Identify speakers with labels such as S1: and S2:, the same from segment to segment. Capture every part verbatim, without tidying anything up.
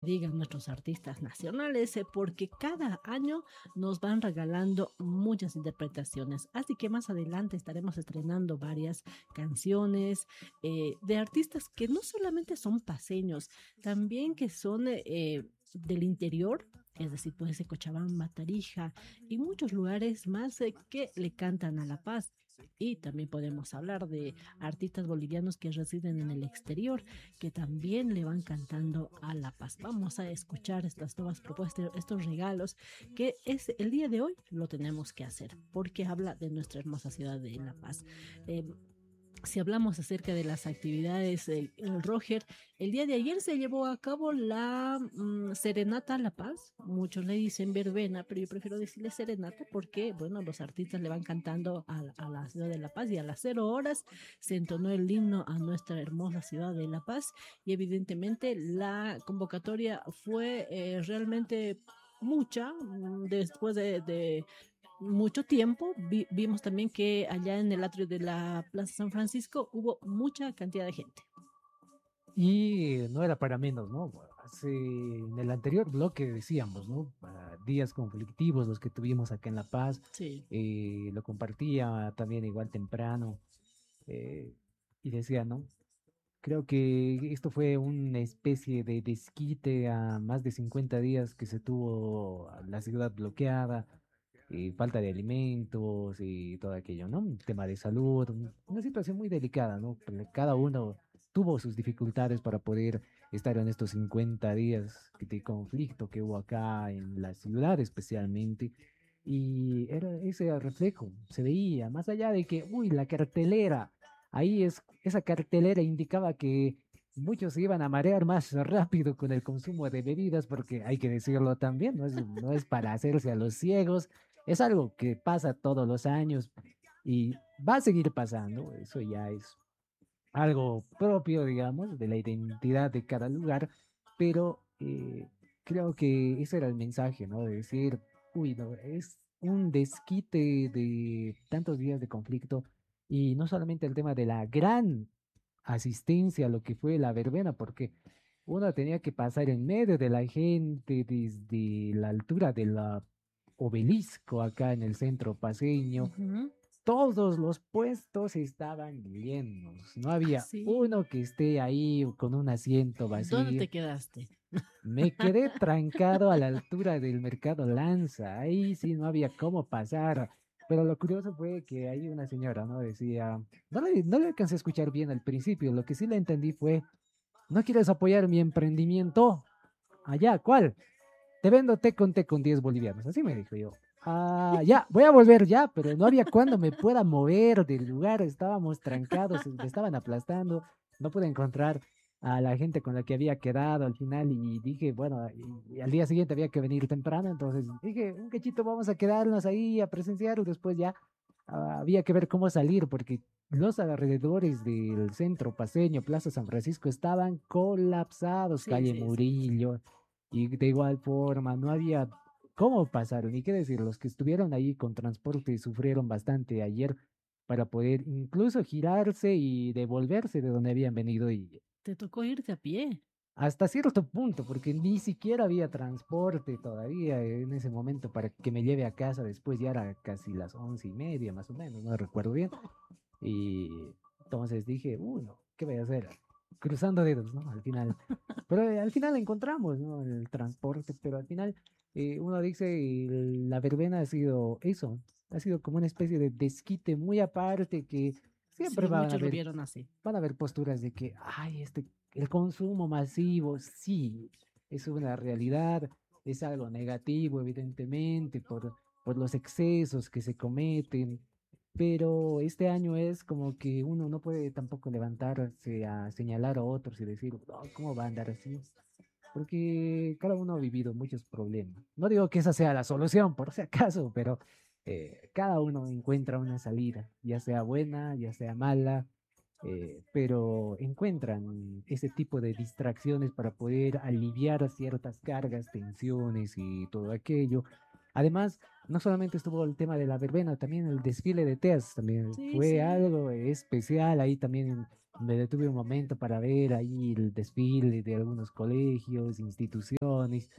S1: digan nuestros artistas nacionales, eh, porque cada año nos van regalando muchas interpretaciones. Así que más adelante estaremos estrenando varias canciones eh, de artistas que no solamente son paseños, también que son eh, del interior, es decir, puede ser Cochabamba, Tarija y muchos lugares más eh, que le cantan a La Paz. Y también podemos hablar de artistas bolivianos que residen en el exterior, que también le van cantando a La Paz. Vamos a escuchar estas nuevas propuestas, estos regalos, que es el día de hoy lo tenemos que hacer, porque habla de nuestra hermosa ciudad de La Paz. Eh, si hablamos acerca de las actividades, eh, el Roger, el día de ayer se llevó a cabo la mm, Serenata a La Paz. Muchos le dicen verbena, pero yo prefiero decirle serenata porque, bueno, los artistas le van cantando a, a la ciudad de La Paz y a las cero horas se entonó el himno a nuestra hermosa ciudad de La Paz y evidentemente la convocatoria fue eh, realmente mucha mm, después de, de mucho tiempo. Vi- vimos también que allá en el atrio de la Plaza San Francisco hubo mucha cantidad de gente.
S2: Y no era para menos, ¿no? Hace- en el anterior bloque decíamos, ¿no? Ah, días conflictivos los que tuvimos acá en La Paz.
S1: Sí.
S2: Eh, lo compartía también igual temprano. eh, y decía, ¿no? Creo que esto fue una especie de desquite a más de cincuenta días que se tuvo la ciudad bloqueada, y falta de alimentos y todo aquello, ¿no? Un tema de salud, un- una situación muy delicada, ¿no? Porque cada uno tuvo sus dificultades para poder estar en estos cincuenta días de conflicto que hubo acá en la ciudad especialmente. Y era ese reflejo, se veía, más allá de que, uy, la cartelera. Ahí es, esa cartelera indicaba que muchos se iban a marear más rápido con el consumo de bebidas, porque hay que decirlo también, no es, no es para hacerse a los ciegos, es algo que pasa todos los años y va a seguir pasando, eso ya es algo propio, digamos, de la identidad de cada lugar, pero eh, creo que ese era el mensaje, ¿no? De decir, uy, no, es un desquite de tantos días de conflicto y no solamente el tema de la gran asistencia a lo que fue la verbena, porque uno tenía que pasar en medio de la gente desde la altura del obelisco acá en el centro paseño.
S1: Ujú.
S2: Todos los puestos estaban llenos, no había
S1: Sí.
S2: uno que esté ahí con un asiento
S1: ¿Dónde
S2: vacío.
S1: te quedaste?
S2: Me quedé trancado a la altura del Mercado Lanza, ahí sí no había cómo pasar. Pero lo curioso fue que ahí una señora, ¿no? Decía, no le, no le alcancé a escuchar bien al principio, lo que sí le entendí fue, ¿no quieres apoyar mi emprendimiento? Allá, ¿cuál? Te vendo té con té con diez bolivianos. Así me dijo yo. Ah, ya, voy a volver ya, pero no había cuando me pueda mover del lugar. Estábamos trancados, me estaban aplastando. No pude encontrar a la gente con la que había quedado al final y dije, bueno, y, y al día siguiente había que venir temprano. Entonces dije, un cachito, vamos a quedarnos ahí a presenciar y después ya ah, había que ver cómo salir porque los alrededores del centro paseño, Plaza San Francisco, estaban colapsados,
S1: Sí,
S2: calle
S1: sí, sí.
S2: Murillo. Y de igual forma, no había cómo pasar, ni qué decir, los que estuvieron ahí con transporte sufrieron bastante ayer para poder incluso girarse y devolverse de donde habían venido y
S1: Te tocó irte a pie.
S2: hasta cierto punto, porque ni siquiera había transporte todavía en ese momento para que me lleve a casa después, ya era casi las once y media más o menos, no recuerdo bien. Y entonces dije, uno, ¿qué voy a hacer? Cruzando dedos, ¿no? Al final. Pero eh, al final encontramos, ¿no? El transporte, pero al final eh, uno dice, el- la verbena ha sido eso, ha sido como una especie de desquite muy aparte que siempre
S1: Sí,
S2: van a
S1: muchos lo
S2: haber,
S1: vieron así.
S2: van a haber posturas de que, ay, este, el consumo masivo, sí, es una realidad, es algo negativo, evidentemente, por, por los excesos que se cometen, pero este año es como que uno no puede tampoco levantarse a señalar a otros y decir, "No, ¿cómo va a andar así? Porque cada uno ha vivido muchos problemas. No digo que esa sea la solución, por si acaso, pero eh, cada uno encuentra una salida, ya sea buena, ya sea mala, eh, pero encuentran ese tipo de distracciones para poder aliviar ciertas cargas, tensiones y todo aquello. Además, no solamente estuvo el tema de la verbena, también el desfile de teas también
S1: Sí,
S2: fue
S1: sí.
S2: algo especial. Ahí también me detuve un momento para ver ahí el desfile de algunos colegios, instituciones,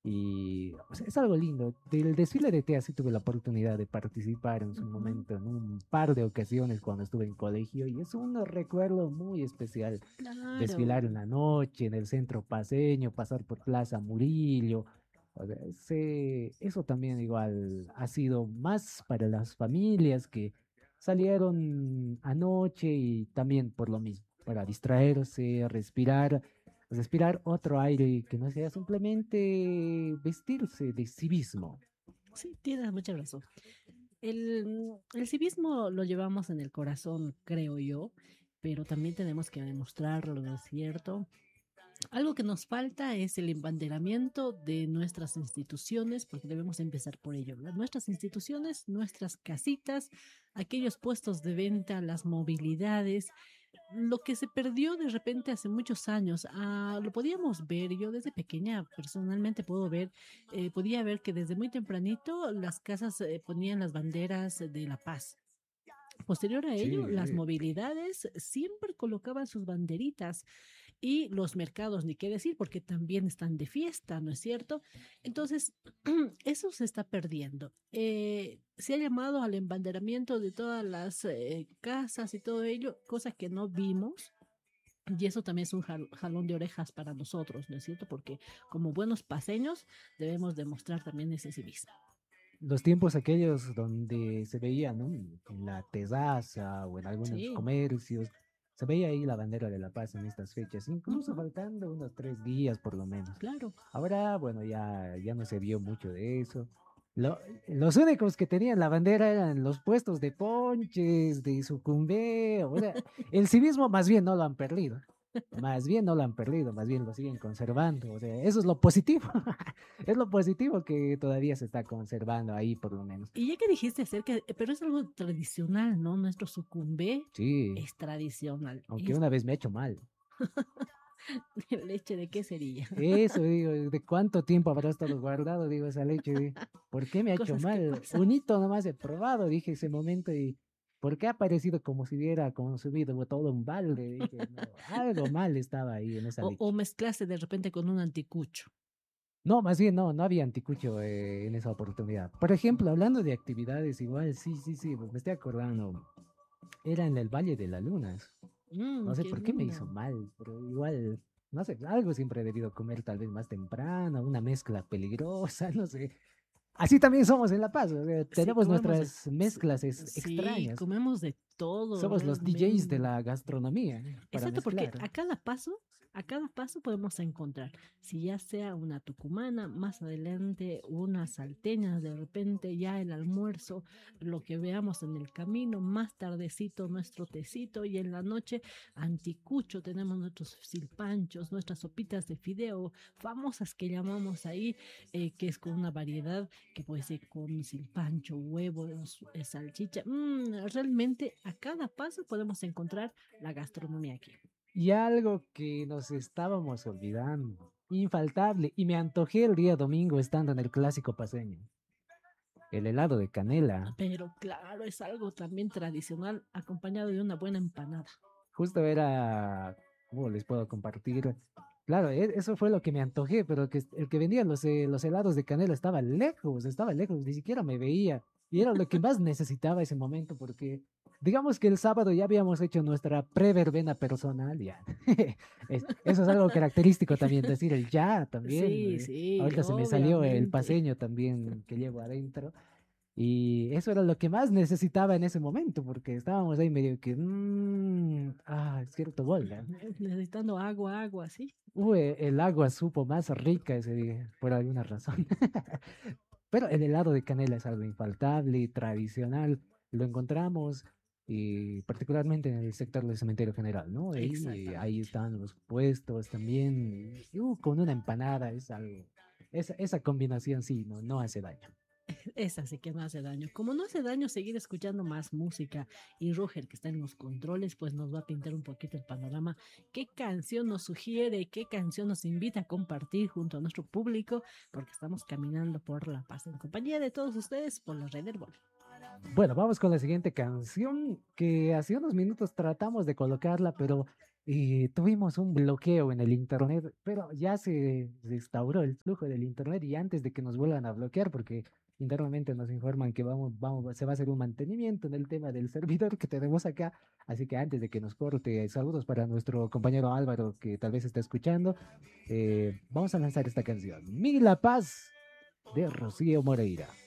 S2: y o sea, es algo lindo. Del desfile de T E A sí tuve la oportunidad de participar en su
S1: Ujú.
S2: momento, en un par de ocasiones cuando estuve en colegio, y es un recuerdo muy especial.
S1: Claro.
S2: Desfilar en la noche, en el centro paseño, pasar por Plaza Murillo. O sea, ese- eso también igual ha sido más para las familias que salieron anoche y también por lo mismo, para distraerse, respirar, respirar otro aire que no sea simplemente vestirse de civismo.
S1: Sí, tienes mucha razón. El, el civismo lo llevamos en el corazón, creo yo, pero también tenemos que demostrarlo, ¿no es cierto? Algo que nos falta es el embanderamiento de nuestras instituciones, porque debemos empezar por ello. ¿Verdad? Nuestras instituciones, nuestras casitas, aquellos puestos de venta, las movilidades, lo que se perdió de repente hace muchos años, ah, lo podíamos ver, yo desde pequeña personalmente puedo ver, eh, podía ver que desde muy tempranito las casas eh, ponían las banderas de la paz. Posterior a ello,
S2: Sí,
S1: las
S2: sí.
S1: movilidades siempre colocaban sus banderitas y los mercados, ni qué decir, porque también están de fiesta, ¿no es cierto? Entonces, eso se está perdiendo. Eh, se ha llamado al embanderamiento de todas las eh, casas y todo ello, cosa que no vimos. Y eso también es un jal- jalón de orejas para nosotros, ¿no es cierto? Porque como buenos paseños debemos demostrar también ese civismo.
S2: Los tiempos aquellos donde se veía, ¿no? En la tesaza o en algunos
S1: Sí.
S2: comercios, se veía ahí la bandera de la paz en estas fechas, incluso
S1: Ujú,
S2: faltando unos tres días por lo menos.
S1: claro.
S2: Ahora, bueno, ya, ya no se vio mucho de eso. Lo- los únicos que tenían la bandera eran los puestos de ponches, de sucumbé. O sea, el civismo más bien no lo han perdido. Más bien no lo han perdido, más bien lo siguen conservando. O sea, eso es lo positivo. Es lo positivo que todavía se está conservando ahí, por lo menos.
S1: Y ya que dijiste acerca, de- pero es algo tradicional, ¿no? Nuestro sucumbé
S2: Sí,
S1: es tradicional.
S2: aunque
S1: Es
S2: una vez me ha hecho mal.
S1: leche de quesería.
S2: Eso, digo, ¿de cuánto tiempo habrá estado guardado? Digo, esa leche. Di, ¿por qué me ha hecho
S1: Cosas que
S2: mal?
S1: pasan.
S2: Un hito nomás he probado, dije ese momento, y ¿por qué ha parecido como si hubiera consumido todo un balde? Dije, no, algo mal estaba ahí en esa
S1: O, o
S2: leche.
S1: mezclaste de repente con un anticucho.
S2: No, más bien no, no había anticucho eh, en esa oportunidad. Por ejemplo, hablando de actividades, igual, sí, sí, sí, me estoy acordando. Era en el Valle de las Lunas.
S1: Mmm,
S2: No sé
S1: qué
S2: por qué me hizo
S1: lindo.
S2: mal, pero igual, no sé, algo siempre he debido comer tal vez más temprano, una mezcla peligrosa, no sé. Así también somos en La Paz, o sea,
S1: Sí,
S2: tenemos
S1: comemos de,
S2: nuestras mezclas es-
S1: sí,
S2: extrañas.
S1: comemos de todo
S2: Somos los D Js de
S1: realmente.
S2: la gastronomía, ¿eh? Para
S1: Exacto, porque
S2: mezclar.
S1: a cada paso, a cada paso podemos encontrar, si ya sea una tucumana, más adelante una salteña, de repente ya el almuerzo, lo que veamos en el camino, más tardecito nuestro tecito y en la noche anticucho, tenemos nuestros silpanchos, nuestras sopitas de fideo famosas que llamamos ahí, eh, que es con una variedad que puede ser con silpancho, huevos, eh, salchicha. Mm, realmente a cada paso podemos encontrar la gastronomía aquí.
S2: Y algo que nos estábamos olvidando, infaltable, y me antojé el día domingo estando en el clásico paseño, el helado de canela.
S1: Pero claro, es algo también tradicional acompañado de una buena empanada.
S2: Justo era, ¿cómo les puedo compartir? Claro, e- eso fue lo que me antojé, pero que el que vendía los, eh, los helados de canela estaba lejos, estaba lejos, ni siquiera me veía. Y era lo que más necesitaba ese momento, porque digamos que el sábado ya habíamos hecho nuestra preverbena personal, ya. Es- eso es algo característico también, decir el ya también.
S1: Sí,
S2: eh.
S1: sí,
S2: Ahorita se me salió el
S1: obviamente.
S2: paseño también que llevo adentro. Y eso era lo que más necesitaba en ese momento, porque estábamos ahí medio que, mm, ah, cierto gol, ¿no?
S1: Necesitando agua, agua, sí.
S2: Uy, el agua supo más rica ese día, por alguna razón. Pero el helado de canela es algo infaltable, tradicional, lo encontramos y particularmente en el sector del cementerio general, ¿no? Ahí, ahí
S1: Exactamente.
S2: están los puestos también, y, uh, con una empanada es algo, esa, esa combinación sí, no, no hace daño.
S1: Esa sí que no hace daño. Como no hace daño seguir escuchando más música y Roger, que está en los controles, pues nos va a pintar un poquito el panorama. ¿Qué canción nos sugiere? ¿Qué canción nos invita a compartir junto a nuestro público? Porque estamos caminando por La Paz en compañía de todos ustedes por la red del Bol.
S2: Bueno, vamos con la siguiente canción que hace unos minutos tratamos de colocarla, pero eh, tuvimos un bloqueo en el internet, pero ya se restauró el flujo del internet y antes de que nos vuelvan a bloquear, porque internamente nos informan que vamos, vamos, se va a hacer un mantenimiento en el tema del servidor que tenemos acá, así que antes de que nos corte, saludos para nuestro compañero Álvaro que tal vez está escuchando, eh, vamos a lanzar esta canción, Mi La Paz de Rocío Moreira.